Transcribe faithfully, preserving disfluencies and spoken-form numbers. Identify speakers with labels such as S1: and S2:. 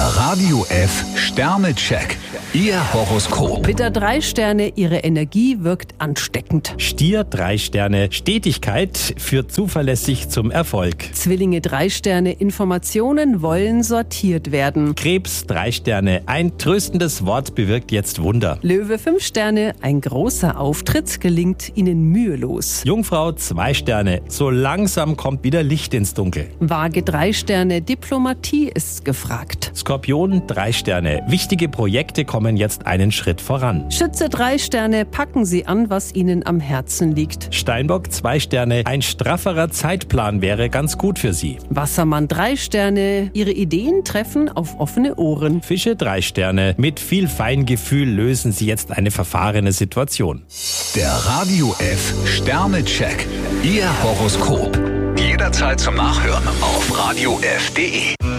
S1: Radio F Sternecheck. Ihr Horoskop.
S2: Widder drei Sterne, Ihre Energie wirkt ansteckend.
S3: Stier drei Sterne, Stetigkeit führt zuverlässig zum Erfolg.
S2: Zwillinge drei Sterne, Informationen wollen sortiert werden.
S3: Krebs drei Sterne, ein tröstendes Wort bewirkt jetzt Wunder.
S2: Löwe fünf Sterne, ein großer Auftritt gelingt Ihnen mühelos.
S3: Jungfrau zwei Sterne, so langsam kommt wieder Licht ins Dunkel.
S2: Waage drei Sterne, Diplomatie ist gefragt.
S3: Skorpion drei Sterne, wichtige Projekte kommen jetzt einen Schritt voran.
S2: Schütze drei Sterne, packen Sie an, was Ihnen am Herzen liegt.
S3: Steinbock zwei Sterne, ein strafferer Zeitplan wäre ganz gut für Sie.
S2: Wassermann drei Sterne, Ihre Ideen treffen auf offene Ohren.
S3: Fische drei Sterne, mit viel Feingefühl lösen Sie jetzt eine verfahrene Situation.
S1: Der Radio F Sternecheck. Ihr Horoskop. Jederzeit zum Nachhören auf radio f punkt de.